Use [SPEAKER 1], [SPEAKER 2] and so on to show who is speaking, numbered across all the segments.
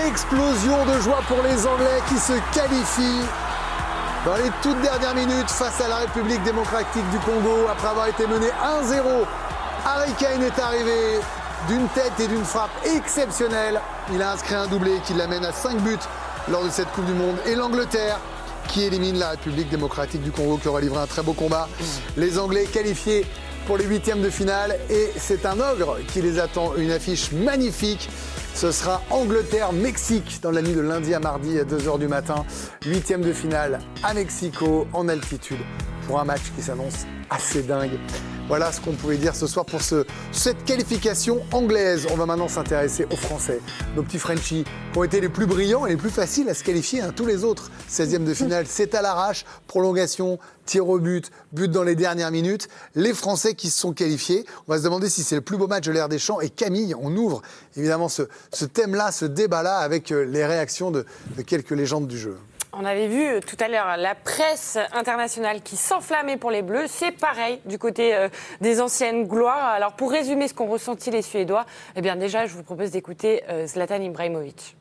[SPEAKER 1] Explosion de joie pour les Anglais qui se qualifient dans les toutes dernières minutes face à la République démocratique du Congo. Après avoir été mené 1-0, Harry Kane est arrivé d'une tête et d'une frappe exceptionnelle. Il a inscrit un doublé qui l'amène à 5 buts lors de cette Coupe du Monde. Et l'Angleterre qui élimine la République démocratique du Congo qui aura livré un très beau combat. Les Anglais qualifiés pour les huitièmes de finale et c'est un ogre qui les attend. Une affiche magnifique. Ce sera Angleterre-Mexique dans la nuit de lundi à mardi à 2h du matin. Huitième de finale à Mexico, en altitude, pour un match qui s'annonce assez dingue. Voilà ce qu'on pouvait dire ce soir pour cette qualification anglaise. On va maintenant s'intéresser aux Français. Nos petits Frenchies qui ont été les plus brillants et les plus faciles à se qualifier. Tous les autres, 16e de finale, c'est à l'arrache. Prolongation, tir au but, but dans les dernières minutes. Les Français qui se sont qualifiés. On va se demander si c'est le plus beau match de l'ère des Champs. Et Camille, on ouvre évidemment ce thème-là, ce débat-là avec les réactions de quelques légendes du jeu.
[SPEAKER 2] On avait vu tout à l'heure la presse internationale qui s'enflammait pour les Bleus. C'est pareil du côté des anciennes gloires. Alors pour résumer ce qu'ont ressenti les Suédois, eh bien déjà je vous propose d'écouter Zlatan Ibrahimovic.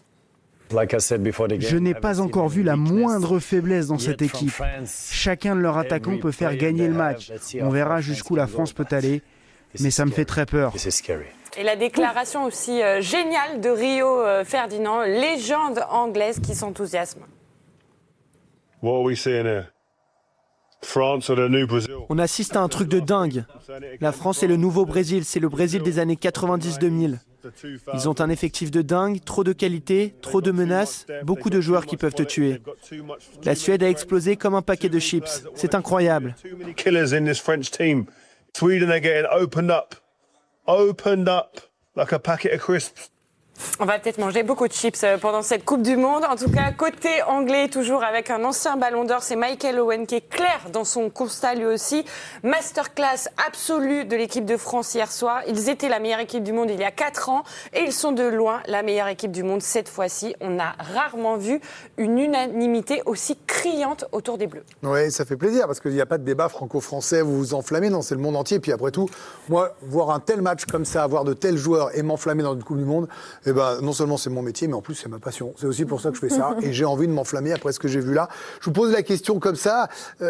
[SPEAKER 3] Je n'ai pas encore vu la moindre faiblesse dans cette équipe. Chacun de leurs attaquants peut faire gagner le match. On verra jusqu'où la France peut aller, mais ça me fait très peur.
[SPEAKER 2] Et la déclaration aussi géniale de Rio Ferdinand, légende anglaise qui s'enthousiasme.
[SPEAKER 4] On assiste à un truc de dingue. La France est le nouveau Brésil, c'est le Brésil des années 90-2000. Ils ont un effectif de dingue, trop de qualité, trop de menaces, beaucoup de joueurs qui peuvent te tuer. La Suède a explosé comme un paquet de chips. C'est incroyable.
[SPEAKER 2] On va peut-être manger beaucoup de chips pendant cette Coupe du Monde. En tout cas, côté anglais, toujours avec un ancien ballon d'or, c'est Michael Owen qui est clair dans son constat lui aussi. Masterclass absolue de l'équipe de France hier soir. Ils étaient la meilleure équipe du monde il y a 4 ans et ils sont de loin la meilleure équipe du monde cette fois-ci. On a rarement vu une unanimité aussi criante autour des Bleus.
[SPEAKER 1] Oui, ça fait plaisir parce qu'il n'y a pas de débat franco-français, vous vous enflammez, non, c'est le monde entier. Puis après tout, moi, voir un tel match comme ça, avoir de tels joueurs et m'enflammer dans une Coupe du Monde, eh ben, non seulement c'est mon métier, mais en plus c'est ma passion. C'est aussi pour ça que je fais ça et j'ai envie de m'enflammer après ce que j'ai vu là. Je vous pose la question comme ça.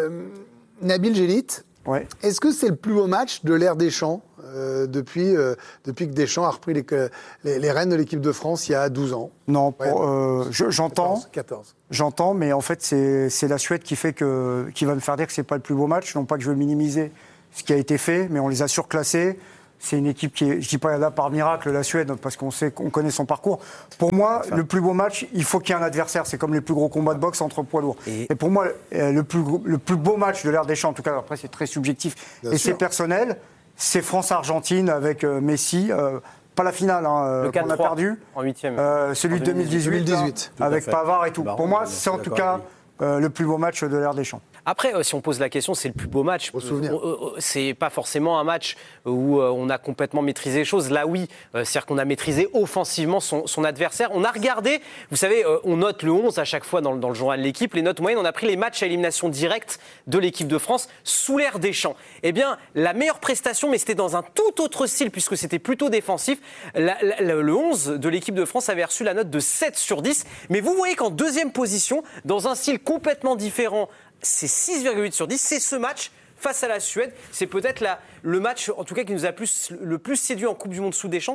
[SPEAKER 1] Nabil Gélit,
[SPEAKER 5] ouais. Est-ce
[SPEAKER 1] que c'est le plus beau match de l'ère Deschamps depuis que Deschamps a repris les rênes de l'équipe de France il y a 12 ans?
[SPEAKER 5] Non, j'entends.
[SPEAKER 1] 14.
[SPEAKER 5] J'entends, mais en fait c'est la Suède qui va me faire dire que c'est pas le plus beau match. Non pas que je veux minimiser ce qui a été fait, mais on les a surclassés. C'est une équipe qui est, je dis pas là par miracle, la Suède, parce qu'on connaît son parcours. Pour moi, le plus beau match, il faut qu'il y ait un adversaire. C'est comme les plus gros combats de boxe entre poids lourds. Et pour moi, le plus beau match de l'ère Deschamps, en tout cas, après c'est très subjectif et c'est personnel, c'est France-Argentine avec Messi. Pas la finale qu'on a perdu.
[SPEAKER 6] En huitième.
[SPEAKER 5] Celui de 2018 avec Pavard et tout. Pour moi, c'est en tout cas le plus beau match de l'ère Deschamps.
[SPEAKER 6] Après, si on pose la question, c'est le plus beau match. C'est pas forcément un match où on a complètement maîtrisé les choses. Là, oui, c'est-à-dire qu'on a maîtrisé offensivement son adversaire. On a regardé, vous savez, on note le 11 à chaque fois dans le journal de l'équipe. Les notes moyennes, on a pris les matchs à élimination directe de l'équipe de France sous l'ère Deschamps. Eh bien, la meilleure prestation, mais c'était dans un tout autre style puisque c'était plutôt défensif. Le 11 de l'équipe de France avait reçu la note de 7 sur 10. Mais vous voyez qu'en deuxième position, dans un style complètement différent, c'est 6,8 sur 10, c'est ce match face à la Suède. C'est peut-être le match, en tout cas, qui nous a le plus séduit en Coupe du Monde sous Deschamps,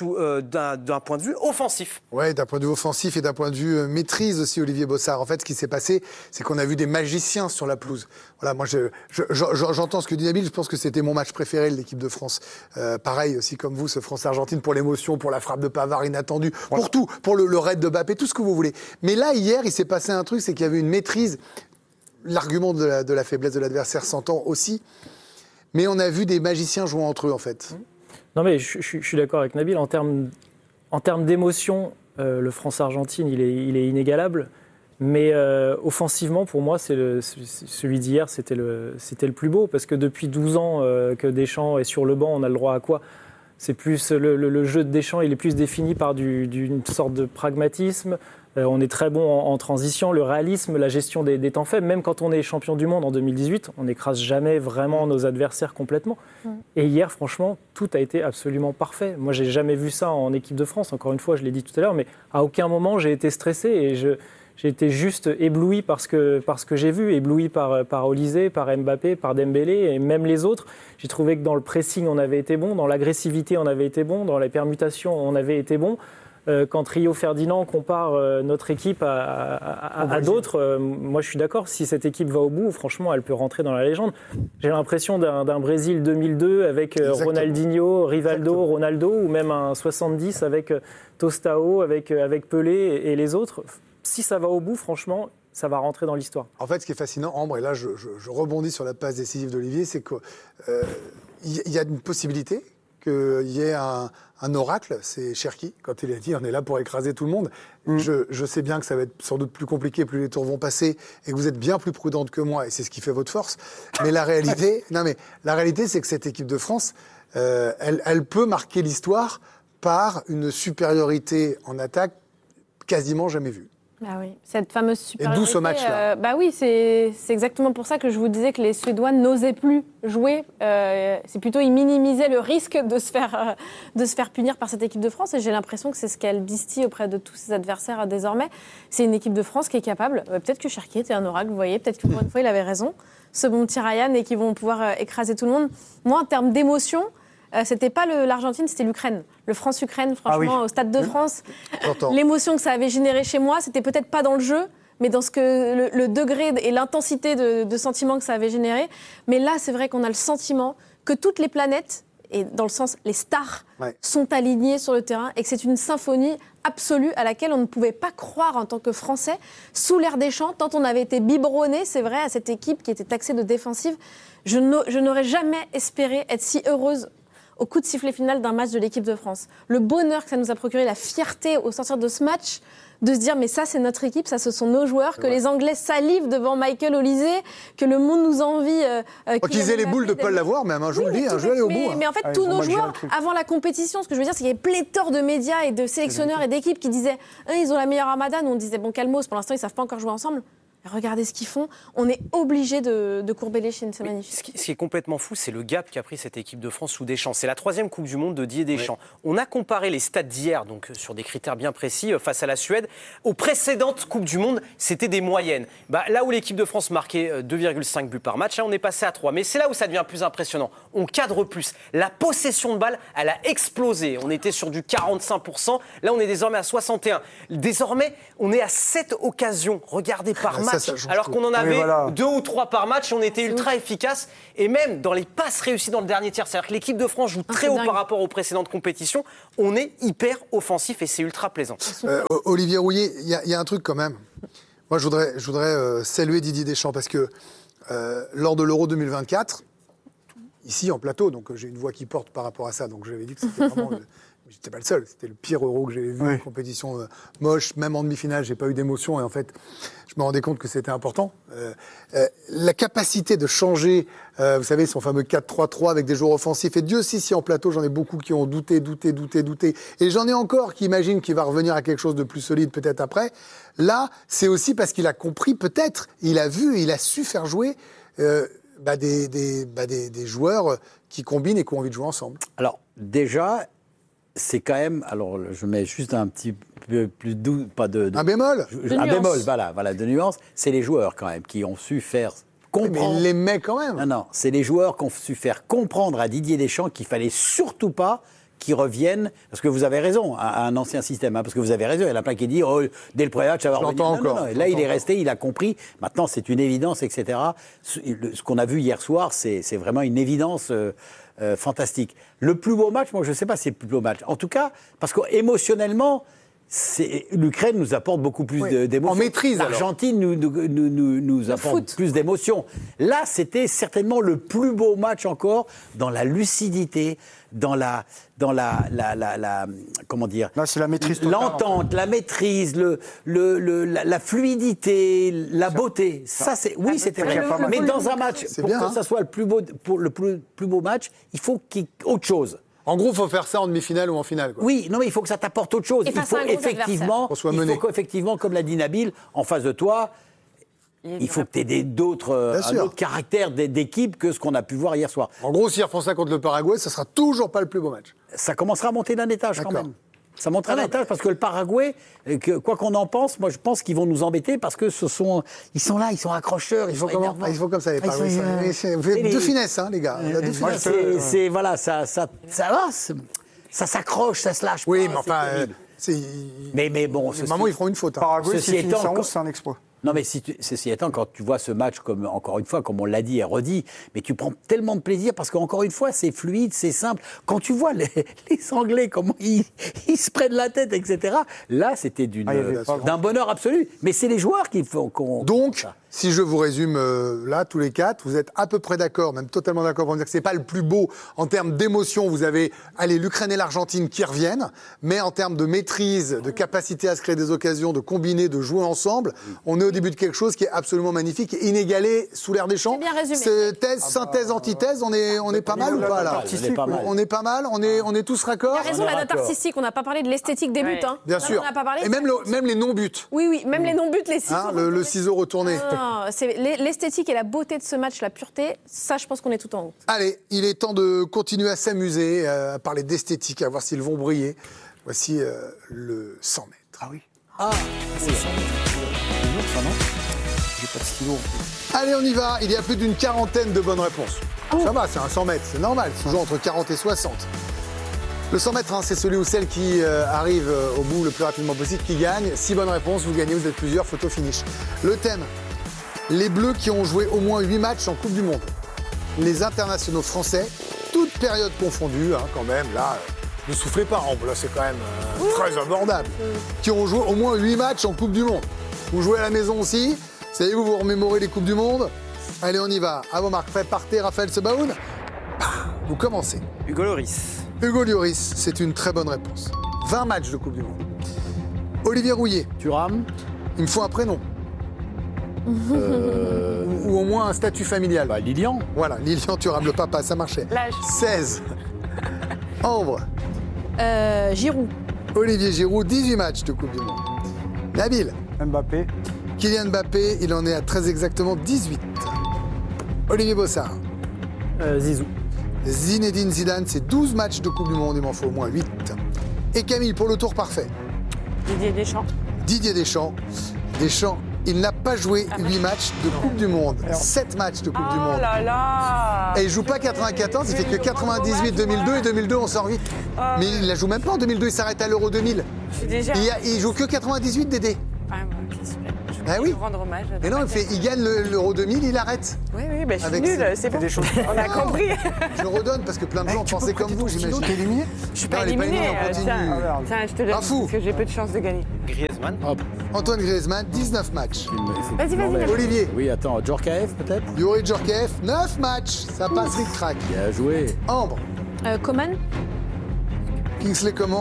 [SPEAKER 6] d'un point de vue offensif.
[SPEAKER 1] Oui, d'un point de vue offensif et d'un point de vue maîtrise aussi, Olivier Bossard. En fait, ce qui s'est passé, c'est qu'on a vu des magiciens sur la pelouse. Voilà, moi, j'entends ce que dit Nabil, je pense que c'était mon match préféré de l'équipe de France. Pareil aussi comme vous, ce France-Argentine, pour l'émotion, pour la frappe de Pavard inattendue, pour tout, pour le raid de Mbappé, tout ce que vous voulez. Mais là, hier, il s'est passé un truc, c'est qu'il y avait une maîtrise. L'argument de la faiblesse de l'adversaire s'entend aussi, mais on a vu des magiciens jouer entre eux, en fait.
[SPEAKER 7] Non, mais je suis d'accord avec Nabil. En termes d'émotion, le France-Argentine, il est inégalable. Mais offensivement, pour moi, celui d'hier, c'était le plus beau. Parce que depuis 12 ans que Deschamps est sur le banc, on a le droit à quoi ? C'est plus le jeu de Deschamps, il est plus défini par d'une sorte de pragmatisme, On est très bon en transition, le réalisme, la gestion des temps faibles. Même quand on est champion du monde en 2018, on n'écrase jamais vraiment nos adversaires complètement. Et hier, franchement, tout a été absolument parfait. Moi, j'ai jamais vu ça en équipe de France. Encore une fois, je l'ai dit tout à l'heure, mais à aucun moment j'ai été stressé et j'ai été juste ébloui par ce que j'ai vu, ébloui par Olysée, par Mbappé, par Dembélé et même les autres. J'ai trouvé que dans le pressing, on avait été bon, dans l'agressivité, on avait été bon, dans les permutations, on avait été bon. Quand Rio Ferdinand compare notre équipe à d'autres, moi je suis d'accord, si cette équipe va au bout, franchement, elle peut rentrer dans la légende. J'ai l'impression d'un Brésil 2002 avec Ronaldinho, Rivaldo, Ronaldo, ou même un 70 avec Tostao, avec Pelé et les autres. Si ça va au bout, franchement, ça va rentrer dans l'histoire.
[SPEAKER 1] En fait, ce qui est fascinant, Ambre, et là je rebondis sur la passe décisive d'Olivier, c'est qu'il y a une possibilité qu'il y ait un oracle, c'est Cherki, quand il a dit on est là pour écraser tout le monde. Je sais bien que ça va être sans doute plus compliqué, plus les tours vont passer, et que vous êtes bien plus prudente que moi, et c'est ce qui fait votre force. Mais la réalité, c'est que cette équipe de France, elle peut marquer l'histoire par une supériorité en attaque quasiment jamais vue.
[SPEAKER 8] Ah oui, cette fameuse supériorité.
[SPEAKER 1] Et d'où ce match-là.
[SPEAKER 8] Oui, c'est exactement pour ça que je vous disais que les Suédois n'osaient plus jouer. C'est plutôt ils minimisaient le risque de se faire punir par cette équipe de France. Et j'ai l'impression que c'est ce qu'elle distille auprès de tous ses adversaires désormais. C'est une équipe de France qui est capable. Peut-être que Cherki était un oracle, vous voyez. Peut-être qu'une fois il avait raison. Ce bon petit Ryan et qu'ils vont pouvoir écraser tout le monde. Moi, en termes d'émotion, c'était pas l'Argentine, c'était l'Ukraine. Le France-Ukraine, franchement, au Stade de France. L'émotion que ça avait générée chez moi, c'était peut-être pas dans le jeu, mais dans le degré et l'intensité de sentiments que ça avait généré. Mais là, c'est vrai qu'on a le sentiment que toutes les planètes, et dans le sens les stars, sont alignées sur le terrain et que c'est une symphonie absolue à laquelle on ne pouvait pas croire en tant que Français, sous l'ère Deschamps, tant on avait été biberonné, c'est vrai, à cette équipe qui était taxée de défensive. Je n'aurais jamais espéré être si heureuse au coup de sifflet final d'un match de l'équipe de France. Le bonheur que ça nous a procuré, la fierté au sortir de ce match, de se dire mais ça c'est notre équipe, ça ce sont nos joueurs, que les Anglais salivent devant Michael Olysée, que le monde nous envie.
[SPEAKER 1] Qu'ils aient les boules de ne pas l'avoir, même un jour, un jeu aller au bout.
[SPEAKER 8] Mais en fait, tous nos joueurs, avant la compétition, ce que je veux dire, c'est qu'il y avait pléthore de médias et de sélectionneurs et d'équipes qui disaient ils ont la meilleure armada, nous on disait bon calmos, pour l'instant ils ne savent pas encore jouer ensemble. Regardez ce qu'ils font. On est obligé de courber les chines, c'est magnifique.
[SPEAKER 6] Ce qui est complètement fou, c'est le gap qu'a pris cette équipe de France sous Deschamps. C'est la 3e Coupe du Monde de Didier Deschamps. On a comparé les stats d'hier, donc sur des critères bien précis, face à la Suède. Aux précédentes Coupes du Monde, c'était des moyennes. Là où l'équipe de France marquait 2,5 buts par match, là, on est passé à 3. Mais c'est là où ça devient plus impressionnant. On cadre plus. La possession de balle, elle a explosé. On était sur du 45%. Là, on est désormais à 61%. Désormais, on est à 7 occasions regardées par match. Alors qu'on en avait 2 ou 3 par match, on était ultra efficace. Et même dans les passes réussies dans le dernier tiers, c'est-à-dire que l'équipe de France joue très haut par rapport aux précédentes compétitions, on est hyper offensif et c'est ultra plaisant.
[SPEAKER 1] Olivier Rouillet, il y a un truc quand même. Moi, je voudrais saluer Didier Deschamps parce que lors de l'Euro 2024, ici en plateau, donc j'ai une voix qui porte par rapport à ça, donc j'avais dit que c'était vraiment... J'étais pas le seul, c'était le pire Euro que j'avais vu, une compétition moche, même en demi-finale, j'ai pas eu d'émotion et en fait, je me rendais compte que c'était important. La capacité de changer, vous savez, son fameux 4-3-3 avec des joueurs offensifs, et Dieu sait si en plateau, j'en ai beaucoup qui ont douté, et j'en ai encore qui imaginent qu'il va revenir à quelque chose de plus solide peut-être après. Là, c'est aussi parce qu'il a compris, peut-être, il a vu, il a su faire jouer des joueurs qui combinent et qui ont envie de jouer ensemble.
[SPEAKER 9] Alors, déjà... C'est quand même, alors je mets juste un petit peu plus doux, pas de
[SPEAKER 1] un bémol,
[SPEAKER 9] un bémol, voilà, de nuance. C'est les joueurs quand même qui ont su faire comprendre.
[SPEAKER 1] Mais il les met quand même.
[SPEAKER 9] Non, c'est les joueurs qui ont su faire comprendre à Didier Deschamps qu'il fallait surtout pas qu'ils reviennent, parce que vous avez raison, à un ancien système, parce que vous avez raison, il y en a plein qui disent dès le premier match, ça va revenir. Non. Là, il est resté, il a compris. Maintenant, c'est une évidence, etc. Ce qu'on a vu hier soir, c'est vraiment une évidence. Fantastique. Le plus beau match, moi je ne sais pas si c'est le plus beau match. En tout cas, parce qu'émotionnellement, l'Ukraine nous apporte beaucoup plus d'émotions.
[SPEAKER 1] En maîtrise.
[SPEAKER 9] L'Argentine nous apporte plus d'émotions. Là, c'était certainement le plus beau match encore dans la lucidité, dans la comment dire.
[SPEAKER 5] Là, c'est la maîtrise totale,
[SPEAKER 9] l'entente, la maîtrise, la fluidité, la beauté. Ça, c'était vrai. Mais dans un match, pour que ça soit le plus beau match, il faut qu'il y ait autre chose.
[SPEAKER 1] En gros, il faut faire ça en demi-finale ou en finale. Quoi.
[SPEAKER 9] Oui, non, mais il faut que ça t'apporte autre chose.
[SPEAKER 8] Et
[SPEAKER 9] Il
[SPEAKER 8] face à
[SPEAKER 9] faut
[SPEAKER 8] un gros
[SPEAKER 9] effectivement, comme l'a dit Nabil, en face de toi, il faut que tu aies un autre caractère d'équipe que ce qu'on a pu voir hier soir.
[SPEAKER 1] En gros, s'ils refont ça contre le Paraguay, ça sera toujours pas le plus beau match.
[SPEAKER 9] Ça commencera à monter d'un étage quand même. Ça montera d'un étage parce que le Paraguay, quoi qu'on en pense, moi je pense qu'ils vont nous embêter parce que ils sont là, ils sont accrocheurs, ils sont énervants.
[SPEAKER 1] Ils font comme ça les Paraguayens. De finesse, hein, les gars.
[SPEAKER 9] Voilà, ça s'accroche, ça se lâche.
[SPEAKER 1] Oui,
[SPEAKER 9] pas,
[SPEAKER 1] mais enfin,
[SPEAKER 9] mais bon,
[SPEAKER 1] maman, ils feront une faute.
[SPEAKER 5] Paraguay, s'ils finissent en 11, c'est un exploit.
[SPEAKER 9] Non, mais ceci étant, quand tu vois ce match, encore une fois, comme on l'a dit et redit, mais tu prends tellement de plaisir parce qu'encore une fois, c'est fluide, c'est simple. Quand tu vois les Anglais, comment ils se prennent la tête, etc., là, c'était d'un bonheur absolu. Mais c'est les joueurs qui font qu'on...
[SPEAKER 1] Donc, si je vous résume là, tous les quatre, vous êtes à peu près d'accord, même totalement d'accord pour me dire que c'est pas le plus beau en termes d'émotion. Vous avez, l'Ukraine et l'Argentine qui reviennent, mais en termes de maîtrise, de capacité à se créer des occasions, de combiner, de jouer ensemble, on est au début de quelque chose qui est absolument magnifique, inégalé sous l'air des champs.
[SPEAKER 8] C'est bien résumé.
[SPEAKER 1] Thèse, synthèse, antithèse, on est pas mal ou pas là ? On est pas mal, on est tous raccords.
[SPEAKER 8] Il a raison, la note artistique, on n'a pas parlé de l'esthétique des buts. Hein.
[SPEAKER 1] Bien sûr.
[SPEAKER 8] On n'a pas parlé.
[SPEAKER 1] Et même les non-buts.
[SPEAKER 8] Oui, même les non-buts, les ciseaux.
[SPEAKER 1] Le ciseau retourné.
[SPEAKER 8] C'est l'esthétique et la beauté de ce match, la pureté, ça je pense qu'on est tout en haut.
[SPEAKER 1] Allez, il est temps de continuer à s'amuser, à parler d'esthétique, à voir s'ils vont briller. Voici le 100 mètres.
[SPEAKER 5] Ah oui.
[SPEAKER 1] C'est ça.
[SPEAKER 5] J'ai pas de stylo.
[SPEAKER 1] Allez, on y va. Il y a plus d'une quarantaine de bonnes réponses. Ça va, c'est un 100 mètres, c'est normal. C'est toujours entre 40 et 60. Le 100 mètres, c'est celui ou celle qui arrive au bout le plus rapidement possible, qui gagne. 6 bonnes réponses, vous gagnez, vous êtes plusieurs, photo finish. Le thème, les Bleus qui ont joué au moins 8 matchs en Coupe du Monde. Les internationaux français, toutes périodes confondues, quand même, là, ne soufflez pas, là c'est quand même très abordable, qui ont joué au moins 8 matchs en Coupe du Monde. Vous jouez à la maison aussi, savez-vous, vous remémorez les Coupes du Monde. Allez, on y va. À vos marques, partez, Raphaël Sebaoun. Vous commencez.
[SPEAKER 6] Hugo Lloris.
[SPEAKER 1] Hugo Lloris, c'est une très bonne réponse. 20 matchs de Coupe du Monde. Olivier Rouillet.
[SPEAKER 9] Thuram.
[SPEAKER 1] Il me faut un prénom. Ou au moins un statut familial.
[SPEAKER 9] Lilian.
[SPEAKER 1] Voilà, Lilian Thuram, le papa, ça marchait.
[SPEAKER 2] L'âge.
[SPEAKER 1] 16. Ambre.
[SPEAKER 8] Giroud.
[SPEAKER 1] Olivier Giroud, 18 matchs de Coupe du Monde. Nabil.
[SPEAKER 5] Mbappé.
[SPEAKER 1] Kylian Mbappé, il en est à très exactement 18. Olivier Bossard.
[SPEAKER 7] Zizou.
[SPEAKER 1] Zinedine Zidane, c'est 12 matchs de Coupe du Monde, il m'en faut au moins 8. Et Camille, pour le tour parfait.
[SPEAKER 2] Didier Deschamps.
[SPEAKER 1] Didier Deschamps. Deschamps, il n'a pas joué 8 matchs de Coupe du Monde. 7 matchs de Coupe du Monde.
[SPEAKER 2] Oh là là.
[SPEAKER 1] Et il joue pas 94, il fait que 98, 2002 et 2002, on sort vite. Mais il la joue même pas en 2002, il s'arrête à l'Euro 2000. Il joue que 98, Dédé.
[SPEAKER 2] Ah oui.
[SPEAKER 1] Rendre hommage. Et non, il gagne l'Euro 2000, il arrête.
[SPEAKER 2] Oui, je suis nul, c'est bon. On a compris.
[SPEAKER 1] Je le redonne parce que plein de gens pensaient comme vous, j'imagine.
[SPEAKER 5] T'es éliminé ?
[SPEAKER 2] Je suis pas éliminé. Tiens, je te donne parce que j'ai peu de chance de gagner.
[SPEAKER 6] Griezmann.
[SPEAKER 1] Antoine Griezmann, 19 matchs.
[SPEAKER 2] Vas-y.
[SPEAKER 1] Olivier.
[SPEAKER 9] Oui, attends, Djorkaeff peut-être ?
[SPEAKER 1] Yuri Djorkaeff, 9 matchs. Ça passe ric-trac.
[SPEAKER 9] Bien joué.
[SPEAKER 1] Ambre.
[SPEAKER 8] Coman.
[SPEAKER 1] Kingsley Coman.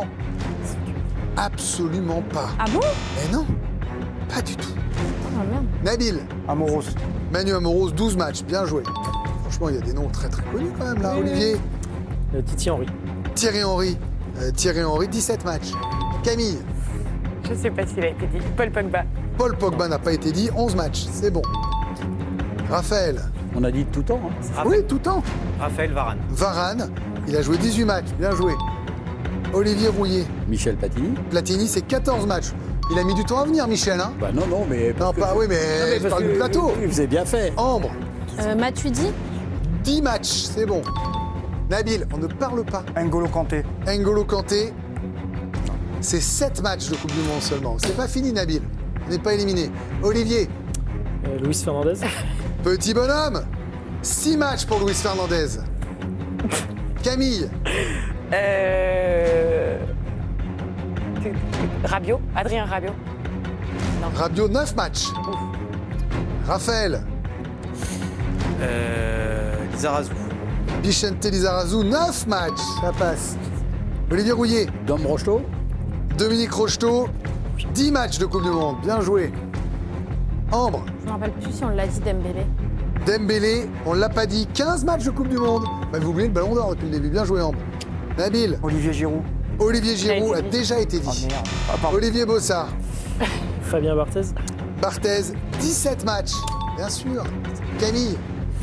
[SPEAKER 1] Absolument pas.
[SPEAKER 8] Ah bon ?
[SPEAKER 1] Mais non, pas du tout.
[SPEAKER 8] Oh merde.
[SPEAKER 1] Nabil.
[SPEAKER 5] Amoros.
[SPEAKER 1] Manu Amoros, 12 matchs, bien joué. Franchement, il y a des noms très très connus quand même là. Olivier.
[SPEAKER 7] Titi Henry.
[SPEAKER 1] Thierry Henry, 17 matchs. Camille.
[SPEAKER 2] Je sais pas s'il a été dit. Paul Pogba.
[SPEAKER 1] Paul Pogba n'a pas été dit, 11 matchs, c'est bon. Raphaël.
[SPEAKER 9] On a dit tout temps.
[SPEAKER 1] Oui, tout temps.
[SPEAKER 6] Raphaël Varane.
[SPEAKER 1] Varane, il a joué 18 matchs, bien joué. Olivier Rouillet.
[SPEAKER 9] Michel Platini.
[SPEAKER 1] Platini, c'est 14 matchs. Il a mis du temps à venir, Michel, hein ?
[SPEAKER 9] Non, mais...
[SPEAKER 1] Non, pas, oui, mais je parle du plateau.
[SPEAKER 9] Vous avez bien fait.
[SPEAKER 1] Ambre.
[SPEAKER 8] Matuidi.
[SPEAKER 1] 10 matchs, c'est bon. Nabil, on ne parle pas.
[SPEAKER 5] N'Golo Kanté.
[SPEAKER 1] N'Golo Kanté, c'est 7 matchs de Coupe du Monde seulement. C'est pas fini, Nabil. On n'est pas éliminé. Olivier.
[SPEAKER 7] Luis Fernandez.
[SPEAKER 1] Petit bonhomme. 6 matchs pour Luis Fernandez. Camille.
[SPEAKER 2] Rabiot. Adrien Rabiot.
[SPEAKER 1] Non. Rabiot, 9 matchs. Raphaël.
[SPEAKER 6] Lizarazu.
[SPEAKER 1] Vicente Lizarazu, 9 matchs. Ça passe. Olivier Rouillet.
[SPEAKER 9] Dom Rocheteau.
[SPEAKER 1] Dominique Rocheteau, 10 matchs de Coupe du Monde. Bien joué. Ambre.
[SPEAKER 8] Je me rappelle plus si on l'a dit, Dembélé.
[SPEAKER 1] Dembélé, on l'a pas dit. 15 matchs de Coupe du Monde. Bah, vous oubliez le Ballon d'Or depuis le début. Bien joué, Ambre. Nabil.
[SPEAKER 5] Olivier Giroud.
[SPEAKER 1] Olivier Giroud a déjà été dit. Olivier Bossard.
[SPEAKER 7] Fabien Barthez.
[SPEAKER 1] Barthez, 17 matchs, bien sûr. Camille.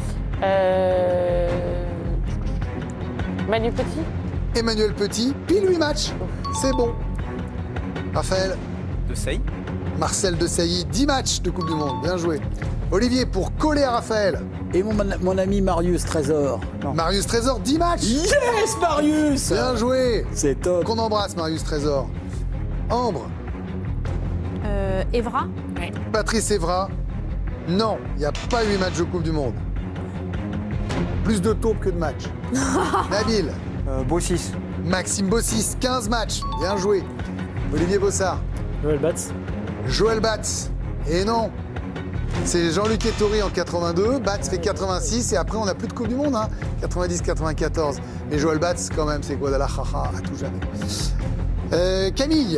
[SPEAKER 2] Manu Petit.
[SPEAKER 1] Emmanuel Petit, pile 8 matchs. C'est bon. Raphaël.
[SPEAKER 6] Desailly.
[SPEAKER 1] Marcel Desailly, 10 matchs de Coupe du Monde. Bien joué. Olivier, pour coller à Raphaël.
[SPEAKER 9] Et mon ami Marius Trésor.
[SPEAKER 1] Marius Trésor, 10 matchs.
[SPEAKER 9] Yes, Marius.
[SPEAKER 1] Bien joué.
[SPEAKER 9] C'est top.
[SPEAKER 1] Qu'on embrasse, Marius Trésor. Ambre.
[SPEAKER 8] Evra.
[SPEAKER 1] Patrice Evra. Non, il n'y a pas 8 matchs de Coupe du Monde. Plus de taupes que de matchs. Nabil.
[SPEAKER 5] Bossis.
[SPEAKER 1] Maxime Bossis, 15 matchs. Bien joué. Olivier Bossard.
[SPEAKER 7] Joël Batz.
[SPEAKER 1] Joël Batz. Et non. C'est Jean-Luc Ettori en 82. Batz fait 86. Et après, on n'a plus de Coupe du Monde. 90-94. Mais Joël Batz, quand même, c'est Guadalajara à tout jamais. Camille.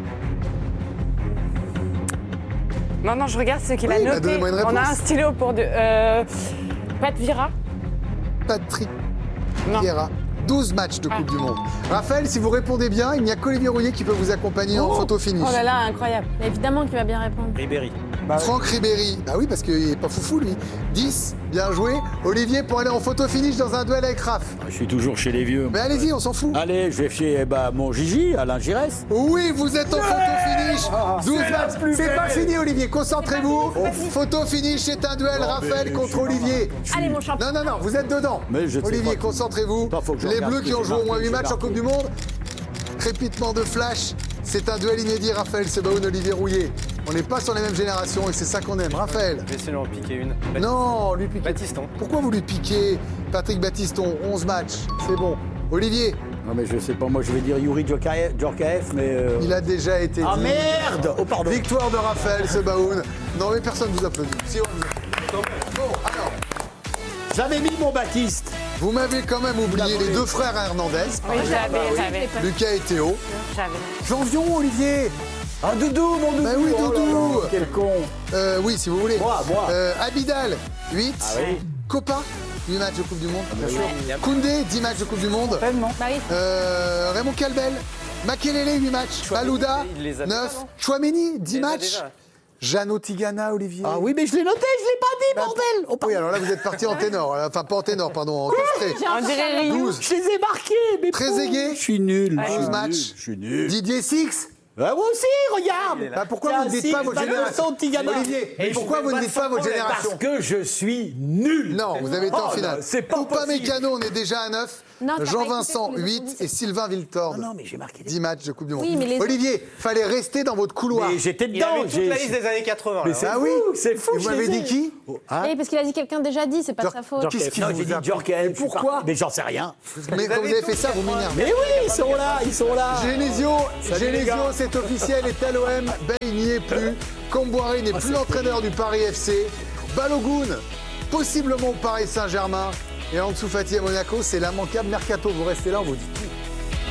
[SPEAKER 2] Non, je regarde ce qu'il a
[SPEAKER 1] Oui, bah,
[SPEAKER 2] noté.
[SPEAKER 1] donnez-moi une
[SPEAKER 2] On a
[SPEAKER 1] réponse.
[SPEAKER 2] un stylo pour deux. Pat Vira.
[SPEAKER 1] Patrick
[SPEAKER 2] Non.
[SPEAKER 1] Vieira. 12 matchs de Coupe du Monde. Raphaël, si vous répondez bien, il n'y a qu'Olivier Rouillet qui peut vous accompagner en photo finish.
[SPEAKER 2] Oh là là, incroyable.
[SPEAKER 8] Évidemment qu'il va bien répondre.
[SPEAKER 6] Ribéry.
[SPEAKER 1] Franck Ribéry. Bah oui, parce qu'il n'est pas foufou, lui. 10, bien joué. Olivier, pour aller en photo finish dans un duel avec Raph.
[SPEAKER 9] Je suis toujours chez les vieux.
[SPEAKER 1] Mais allez-y, on s'en fout.
[SPEAKER 9] Allez, je vais chez mon Gigi, Alain Giresse.
[SPEAKER 1] Oui, vous êtes en photo finish. 12 matchs. C'est pas fini, Olivier. Concentrez-vous. Photo finish, c'est un duel. Raphaël contre Olivier.
[SPEAKER 8] Allez, mon champion.
[SPEAKER 1] Non, vous êtes dedans.
[SPEAKER 9] Mais je ne sais
[SPEAKER 1] Olivier,
[SPEAKER 9] pas.
[SPEAKER 1] concentrez-vous.
[SPEAKER 9] Attends, faut que je
[SPEAKER 1] Les
[SPEAKER 9] regarde
[SPEAKER 1] Bleus
[SPEAKER 9] ce
[SPEAKER 1] qui
[SPEAKER 9] que
[SPEAKER 1] ont
[SPEAKER 9] j'ai
[SPEAKER 1] joué au moins
[SPEAKER 9] marqué,
[SPEAKER 1] 8 matchs en
[SPEAKER 9] j'ai
[SPEAKER 1] Coupe du Monde. Crépitement de flash. C'est un duel inédit, Raphaël Sebaoun, Olivier Rouillet. On n'est pas sur les mêmes générations et c'est ça qu'on aime. Raphaël.
[SPEAKER 6] Je vais essayer d'en piquer une.
[SPEAKER 1] Non, lui piquer.
[SPEAKER 6] Baptiston.
[SPEAKER 1] Pourquoi vous lui piquez Patrick Baptiston, 11 matchs, c'est bon. Olivier,
[SPEAKER 9] Non, mais je sais pas, moi je vais dire Yuri Djorkaeff, mais.
[SPEAKER 1] il a déjà été
[SPEAKER 9] Ah
[SPEAKER 1] dit.
[SPEAKER 9] merde. Oh, pardon.
[SPEAKER 1] Victoire de Raphaël Sebaoun. Non, mais personne ne vous applaudit. Si, on vous applaudit. Bon, alors,
[SPEAKER 9] J'avais mis mon Baptiste.
[SPEAKER 1] vous m'avez quand même oublié les deux frères Hernandez,
[SPEAKER 2] Oui, j'avais.
[SPEAKER 1] Lucas et Théo.
[SPEAKER 2] J'avais.
[SPEAKER 1] Janvion, Olivier.
[SPEAKER 9] Un doudou, mon doudou.
[SPEAKER 1] Bah oui,
[SPEAKER 9] Oh là
[SPEAKER 1] doudou.
[SPEAKER 9] là, quel con.
[SPEAKER 1] Oui, si vous voulez.
[SPEAKER 9] Moi.
[SPEAKER 1] Abidal, 8.
[SPEAKER 9] Ah oui.
[SPEAKER 1] Copa, 8 matchs de Coupe du Monde.
[SPEAKER 9] bien sûr.
[SPEAKER 1] Koundé, 10 matchs de Coupe du Monde.
[SPEAKER 8] Bah oui.
[SPEAKER 1] Raymond Calbel, Makelele, 8 matchs. Balouda,
[SPEAKER 6] il les a
[SPEAKER 1] 9.
[SPEAKER 6] déjà.
[SPEAKER 1] Chouameni, 10
[SPEAKER 6] les a
[SPEAKER 1] matchs.
[SPEAKER 6] déjà.
[SPEAKER 1] Jeannot Tigana, Olivier.
[SPEAKER 9] Ah oui, mais je l'ai noté, je l'ai pas dit, bordel. Oh,
[SPEAKER 1] Oui, alors là, vous êtes parti en ténor. Enfin, pas en ténor, pardon, en castré.
[SPEAKER 2] On dirait Rio.
[SPEAKER 1] 12.
[SPEAKER 9] Je les ai marqués, mais
[SPEAKER 1] Trezeguet,
[SPEAKER 9] je suis nul.
[SPEAKER 1] 12 matchs.
[SPEAKER 9] Je suis nul.
[SPEAKER 1] Didier Six.
[SPEAKER 9] Ah, moi aussi, regarde.
[SPEAKER 1] Bah, pourquoi vous ne dites pas votre génération Olivier, mais pourquoi vous ne dites pas votre génération
[SPEAKER 9] Parce que je suis nul.
[SPEAKER 1] Non, vous avez été en
[SPEAKER 9] Oh,
[SPEAKER 1] finale.
[SPEAKER 9] non, c'est pas
[SPEAKER 1] Oupa
[SPEAKER 9] possible.
[SPEAKER 1] Mécano, on est déjà à 9.
[SPEAKER 8] Non, t'as pas
[SPEAKER 1] Jean-Vincent,
[SPEAKER 8] écouté tous les
[SPEAKER 1] 8.
[SPEAKER 8] oppositions.
[SPEAKER 1] Et Sylvain Viltord.
[SPEAKER 9] Non, mais j'ai marqué des...
[SPEAKER 1] 10 matchs de Coupe du Monde.
[SPEAKER 8] Oui, mais les-
[SPEAKER 1] Olivier, fallait rester dans votre couloir.
[SPEAKER 9] Mais j'étais
[SPEAKER 6] Il
[SPEAKER 9] dedans.
[SPEAKER 6] avait toute la liste des années 80.
[SPEAKER 9] Mais
[SPEAKER 6] là.
[SPEAKER 9] c'est
[SPEAKER 1] Ah
[SPEAKER 9] fou,
[SPEAKER 1] oui
[SPEAKER 9] c'est fou.
[SPEAKER 1] Et vous
[SPEAKER 9] je
[SPEAKER 1] m'avez
[SPEAKER 9] les ai.
[SPEAKER 1] dit qui
[SPEAKER 8] Eh, parce qu'il a dit quelqu'un déjà dit, c'est pas de sa faute.
[SPEAKER 1] Qu'est-ce qui
[SPEAKER 9] Non,
[SPEAKER 1] vous
[SPEAKER 9] j'ai dit
[SPEAKER 1] a-
[SPEAKER 9] Djorkaeff.
[SPEAKER 1] Pourquoi
[SPEAKER 9] Mais j'en sais rien.
[SPEAKER 1] Mais quand vous avez fait ça, vous m'énervez.
[SPEAKER 9] Mais oui, ils sont là, ils sont là.
[SPEAKER 1] Genesio,
[SPEAKER 9] les gars.
[SPEAKER 1] c'est officiel, est à l'OM. Bale n'y est plus. Comboiré n'est plus l'entraîneur du Paris FC. Balogun, possiblement au Paris Saint-Germain. Et Ansu Fati à Monaco, c'est l'immanquable mercato. Vous restez là, on vous dit tout.